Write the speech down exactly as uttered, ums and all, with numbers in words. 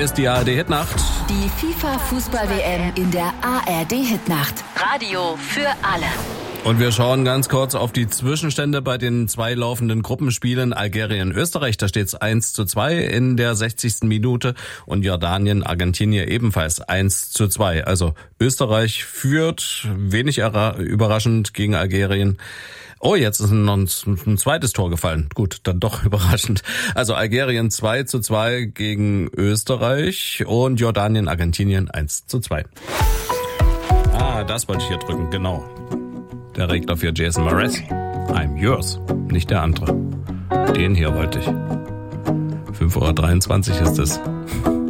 ist die A R D-Hitnacht. Die FIFA-Fußball-W M in der A R D-Hitnacht. Radio für alle. Und wir schauen ganz kurz auf die Zwischenstände bei den zwei laufenden Gruppenspielen. Algerien-Österreich, da steht es eins zu zwei in der sechzigsten Minute und Jordanien-Argentinien ebenfalls eins zu zwei. Also Österreich führt, wenig überraschend gegen Algerien. Oh, jetzt ist noch ein, ein zweites Tor gefallen. Gut, dann doch überraschend. Also Algerien zwei zu zwei gegen Österreich und Jordanien, Argentinien eins zu zwei. Ah, das wollte ich hier drücken, genau. Der Regler für Jason Mraz. I'm yours, nicht der andere. Den hier wollte ich. fünf Uhr dreiundzwanzig ist es.